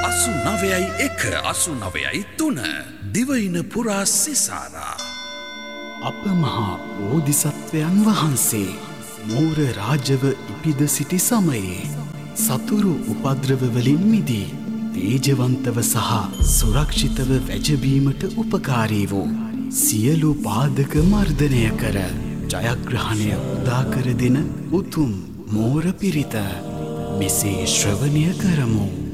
89.1 දිවයින පුරා සිසාරා. අප මහා බෝධිසත්වයන් වහන්සේ මෝර රාජව ඉපිද සිටි සමයේ සතුරු උපද්‍රවවලින් මිදී තේජවන්තව සහ සුරක්ෂිතව වැජබීමට උපකාරී වූ සියලු පාදක මර්ධනය කර ජයග්‍රහණය උදාකර දෙන උතුම් මෝර පිරිත මෙසේ ශ්‍රවණය කරමු.